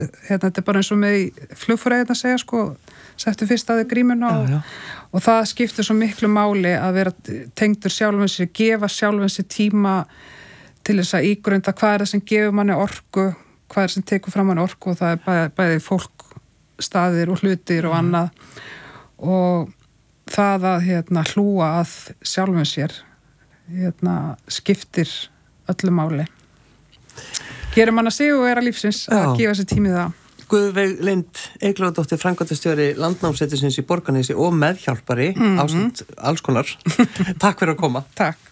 þetta bara eins og með flugfræðin að segja, sko, settu fyrst að þau grímuna og það skiptir svo miklu máli að vera tengdur sjálfum sér, gefa sjálfum sér tíma til þess að ígrunda hvað það sem gefur manni orku, hvað sem tekur fram manni orku, og það bæði fólk, staðir og hlutir og annað, og það að hlúa að sjálfum sér skiptir öllu máli. Gerir mann að sigurvera lífsins að gefa sér tímið það. Guðveig Lind Eyglóardóttir, framkvæmdastjóri Landnámssetursins í Borgarnesi og meðhjálpari ásamt alls konar. Takk fyrir að koma. Takk.